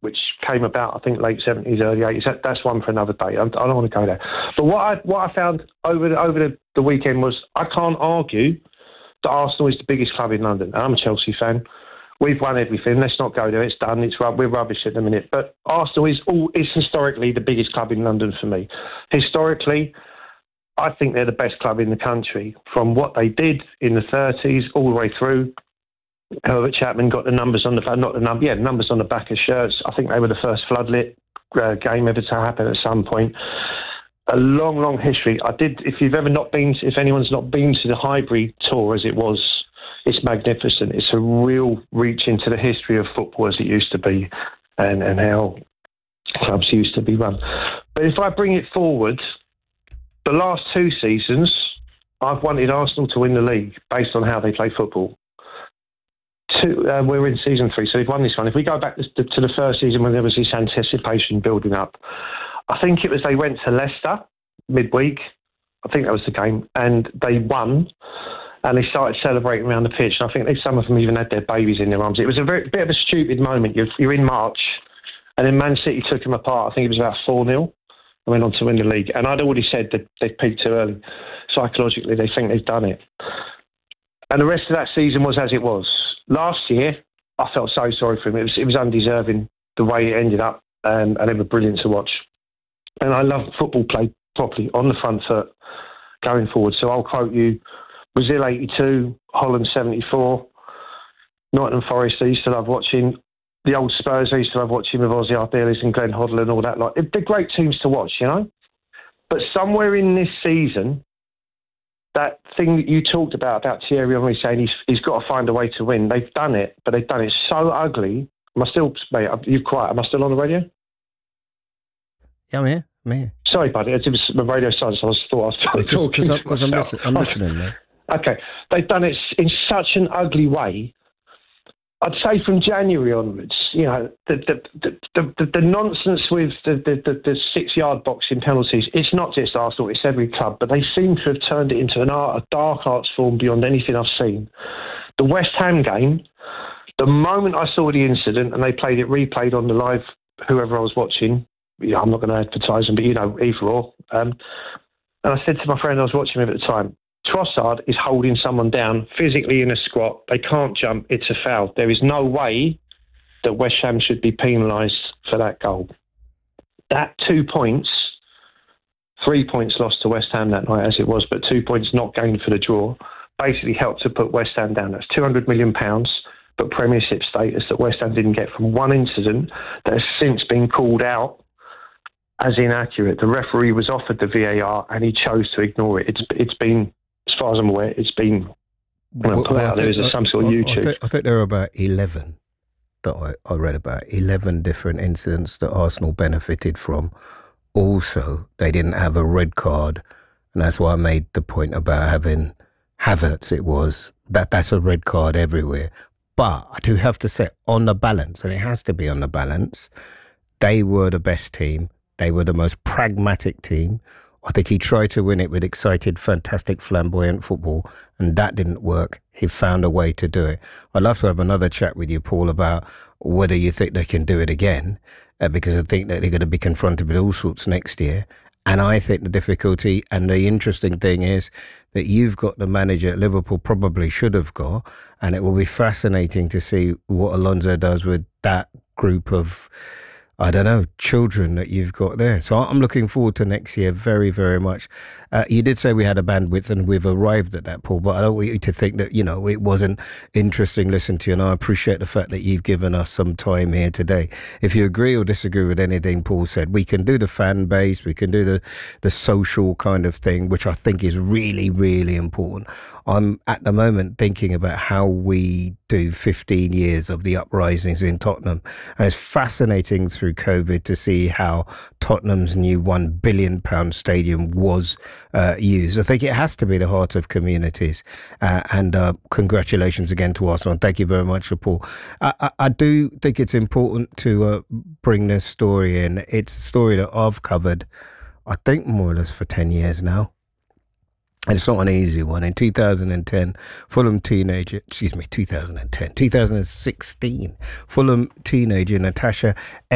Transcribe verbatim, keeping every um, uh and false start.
which came about, I think, late seventies, early eighties. That, that's one for another day. I, I don't want to go there. But what I what I found over the, over the, the weekend was I can't argue that Arsenal is the biggest club in London. I'm a Chelsea fan. We've won everything. Let's not go there. It's done. It's we're rubbish at the minute. But Arsenal is all is historically the biggest club in London for me. Historically, I think they're the best club in the country. From what they did in the thirties all the way through. Herbert Chapman got the numbers on the not the number yeah numbers on the back of shirts. I think they were the first floodlit uh, game ever to happen at some point. A long, long history. I did. If you've ever not been, if anyone's not been to the Highbury tour as it was, it's magnificent. It's a real reach into the history of football as it used to be, and and how clubs used to be run. But if I bring it forward, the last two seasons, I've wanted Arsenal to win the league based on how they play football. Two, uh, we're in season three, so they've won this one. If we go back to, to the first season when there was this anticipation building up, I think it was they went to Leicester midweek. I think that was the game, and they won, and they started celebrating around the pitch. And I think they, some of them even had their babies in their arms. It was a very, bit of a stupid moment. You're, you're in March, and then Man City took them apart. I think it was about four nil, and went on to win the league. And I'd already said that they peaked too early. Psychologically, they think they've done it. And the rest of that season was as it was. Last year, I felt so sorry for him. It was, it was undeserving the way it ended up, um, and they were brilliant to watch. And I love football played properly, on the front foot, going forward. So I'll quote you, Brazil eighty-two, Holland seventy-four, Nottingham Forest I used to love watching, the old Spurs I used to love watching with Ozzy Ardiles and Glenn Hoddle and all that. Like, they're great teams to watch, you know? But somewhere in this season, that thing that you talked about, about Thierry Henry saying he's, he's got to find a way to win, they've done it, but they've done it so ugly. Am I still, mate, you're quiet. Am I still on the radio? Yeah, I'm here. I'm here. Sorry, buddy. It was my radio silence. I was thought I was talking. Because I'm, listen, I'm listening, mate. Okay. They've done it in such an ugly way. I'd say from January onwards, you know, the the the, the, the, the nonsense with the, the, the, the six-yard boxing penalties, it's not just Arsenal, it's every club, but they seem to have turned it into an art, a dark arts form beyond anything I've seen. The West Ham game, the moment I saw the incident, and they played it, replayed on the live, whoever I was watching, you know, I'm not going to advertise them, but, you know, either or. Um, and I said to my friend I was watching him at the time, Trossard is holding someone down physically in a squat. They can't jump. It's a foul. There is no way that West Ham should be penalised for that goal. That two points, three points lost to West Ham that night as it was, but two points not gained for the draw, basically helped to put West Ham down. That's two hundred million pounds, but Premiership status that West Ham didn't get from one incident that has since been called out as inaccurate. The referee was offered the V A R and he chose to ignore it. It's It's been... As far as I'm aware, it's been you know, well, put well, out there as some sort of YouTube. I think, I think there were about eleven that I, I read about. eleven different incidents that Arsenal benefited from. Also, they didn't have a red card, and that's why I made the point about having Havertz. It was that that's a red card everywhere. But I do have to say, on the balance, and it has to be on the balance, they were the best team. They were the most pragmatic team. I think he tried to win it with excited, fantastic, flamboyant football, and that didn't work. He found a way to do it. I'd love to have another chat with you, Paul, about whether you think they can do it again, uh, because I think that they're going to be confronted with all sorts next year. And I think the difficulty and the interesting thing is that you've got the manager at Liverpool probably should have got, and it will be fascinating to see what Alonso does with that group of, I don't know, children that you've got there. So I'm looking forward to next year very, very much. Uh, you did say we had a bandwidth and we've arrived at that, Paul, but I don't want you to think that, you know, it wasn't interesting listening to you, and I appreciate the fact that you've given us some time here today. If you agree or disagree with anything Paul said, we can do the fan base, we can do the, the social kind of thing, which I think is really, really important. I'm at the moment thinking about how we do fifteen years of the uprisings in Tottenham, and it's fascinating through COVID to see how Tottenham's new one billion pound stadium was uh, used. I think it has to be the heart of communities, uh, and uh, congratulations again to Arsenal. Thank you very much, Paul. I, I, I do think it's important to uh, bring this story in. It's a story that I've covered, I think, more or less for ten years now. And it's not an easy one. In two thousand ten, Fulham teenager, excuse me, two thousand ten, two thousand sixteen, Fulham teenager Natasha